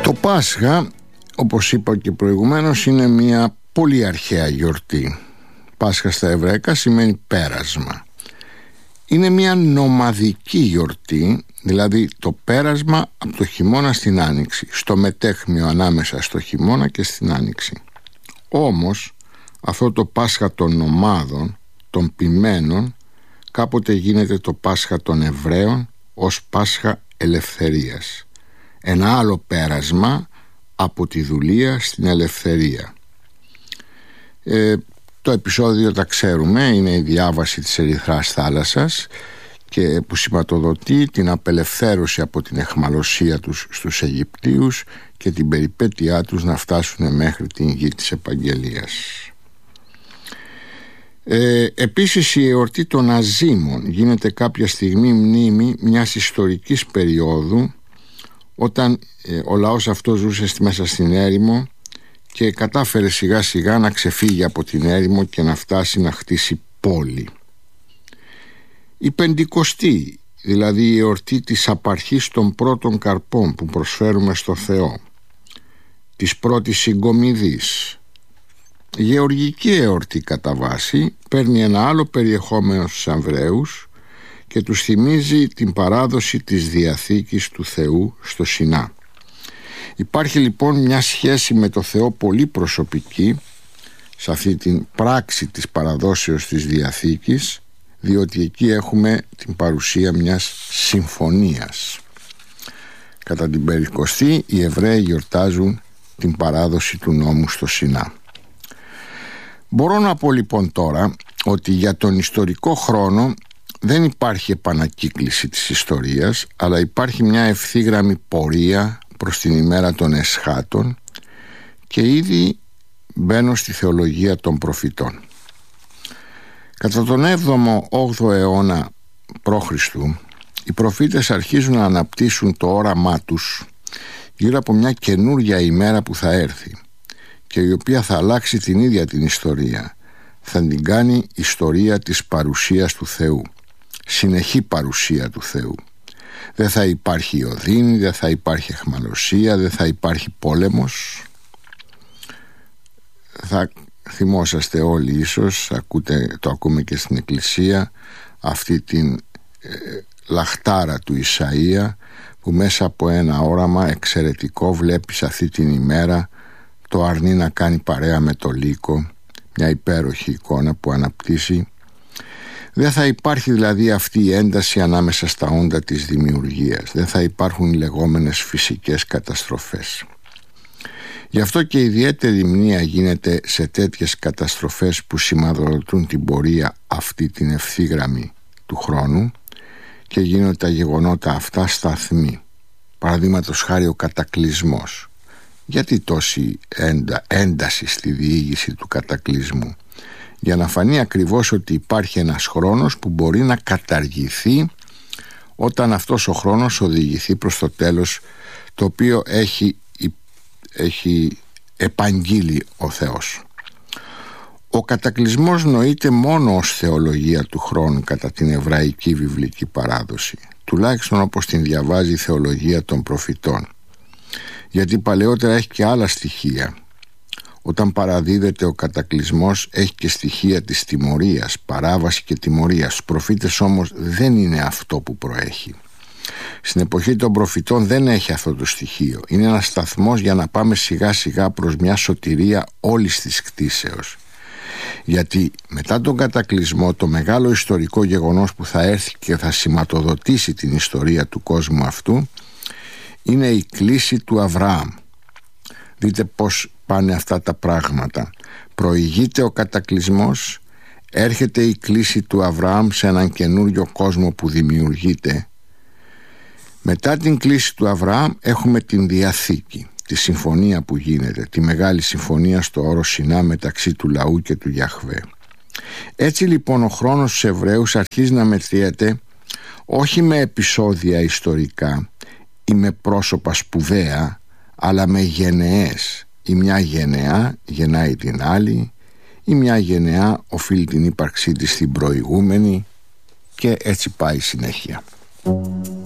Το Πάσχα, όπως είπα και προηγουμένως, είναι μια πολύ αρχαία γιορτή. Πάσχα στα εβραϊκά σημαίνει πέρασμα. Είναι μια νομαδική γιορτή, δηλαδή το πέρασμα από το χειμώνα στην άνοιξη, στο μετέχμιο ανάμεσα στο χειμώνα και στην άνοιξη. Όμως αυτό το Πάσχα των νομάδων, των ποιμένων, κάποτε γίνεται το Πάσχα των Εβραίων ως Πάσχα ελευθερίας. Ένα άλλο πέρασμα από τη δουλεία στην ελευθερία. Το επεισόδιο τα ξέρουμε, είναι η διάβαση της Ερυθράς θάλασσας και που σηματοδοτεί την απελευθέρωση από την αιχμαλωσία τους στους Αιγυπτίους και την περιπέτειά τους να φτάσουν μέχρι την γη της Επαγγελίας. Επίσης η εορτή των Αζίμων γίνεται κάποια στιγμή μνήμη μιας ιστορικής περίοδου, όταν ο λαός αυτός ζούσε μέσα στην έρημο και κατάφερε σιγά σιγά να ξεφύγει από την έρημο και να φτάσει να χτίσει πόλη. Η Πεντηκοστή, δηλαδή η εορτή της απαρχής των πρώτων καρπών που προσφέρουμε στο Θεό, της πρώτης συγκομιδής, γεωργική εορτή κατά βάση, παίρνει ένα άλλο περιεχόμενο στους Εβραίους και τους θυμίζει την παράδοση της Διαθήκης του Θεού στο Σινά. Υπάρχει λοιπόν μια σχέση με το Θεό πολύ προσωπική σε αυτή την πράξη της παραδόσεως της Διαθήκης, διότι εκεί έχουμε την παρουσία μιας συμφωνίας. Κατά την Πεντηκοστή οι Εβραίοι γιορτάζουν την παράδοση του νόμου στο Σινά. Μπορώ να πω λοιπόν τώρα ότι για τον ιστορικό χρόνο δεν υπάρχει επανακύκληση της ιστορίας, αλλά υπάρχει μια ευθύγραμμη πορεία προς την ημέρα των Εσχάτων και ήδη μπαίνω στη θεολογία των προφητών. Κατά τον 7ο-8ο αιώνα π.Χ. οι προφήτες αρχίζουν να αναπτύσσουν το όραμά τους γύρω από μια καινούρια ημέρα που θα έρθει και η οποία θα αλλάξει την ίδια την ιστορία. Θα την κάνει ιστορία της παρουσίας του Θεού, συνεχή παρουσία του Θεού. Δεν θα υπάρχει οδύνη, δεν θα υπάρχει αιχμαλωσία, δεν θα υπάρχει πόλεμος. Θα θυμόσαστε όλοι ίσως, το ακούμε και στην Εκκλησία, αυτή την λαχτάρα του Ισαΐα, που μέσα από ένα όραμα εξαιρετικό βλέπεις αυτή την ημέρα το αρνί να κάνει παρέα με το λύκο, μια υπέροχη εικόνα που αναπτύσσει. Δεν θα υπάρχει δηλαδή αυτή η ένταση ανάμεσα στα όντα της δημιουργίας. Δεν θα υπάρχουν οι λεγόμενες φυσικές καταστροφές. Γι' αυτό και ιδιαίτερη μνήα γίνεται σε τέτοιες καταστροφές που σηματοδοτούν την πορεία αυτή την ευθύγραμμη του χρόνου και γίνονται τα γεγονότα αυτά σταθμοί. Παραδείγματος χάρη ο κατακλυσμός. Γιατί τόση ένταση στη διήγηση του κατακλυσμού? Για να φανεί ακριβώς ότι υπάρχει ένας χρόνος που μπορεί να καταργηθεί όταν αυτός ο χρόνος οδηγηθεί προς το τέλος, το οποίο έχει επαγγείλει ο Θεός. Ο κατακλυσμός νοείται μόνο ως θεολογία του χρόνου κατά την εβραϊκή βιβλική παράδοση, τουλάχιστον όπως την διαβάζει η θεολογία των προφητών, γιατί παλαιότερα έχει και άλλα στοιχεία. Όταν παραδίδεται ο κατακλυσμός έχει και στοιχεία της τιμωρίας, παράβαση και τιμωρίας. Στους προφήτες όμως δεν είναι αυτό που προέχει. Στην εποχή των προφητών δεν έχει αυτό το στοιχείο. Είναι ένας σταθμός για να πάμε σιγά σιγά προς μια σωτηρία όλης της κτήσεως. Γιατί μετά τον κατακλυσμό το μεγάλο ιστορικό γεγονός που θα έρθει και θα σηματοδοτήσει την ιστορία του κόσμου αυτού είναι η κλήση του Αβραάμ. Δείτε πως πάνε αυτά τα πράγματα. Προηγείται ο κατακλυσμός, έρχεται η κλήση του Αβραάμ σε έναν καινούριο κόσμο που δημιουργείται. Μετά την κλήση του Αβραάμ έχουμε την Διαθήκη, τη συμφωνία που γίνεται, τη μεγάλη συμφωνία στο όρο Σινά μεταξύ του λαού και του Γιαχβέ. Έτσι λοιπόν ο χρόνος στους Εβραίους αρχίζει να μετριέται όχι με επεισόδια ιστορικά ή με πρόσωπα σπουδαία, αλλά με γενεές. Η μια γενεά γεννάει την άλλη, η μια γενεά οφείλει την ύπαρξή της στην προηγούμενη και έτσι πάει συνέχεια.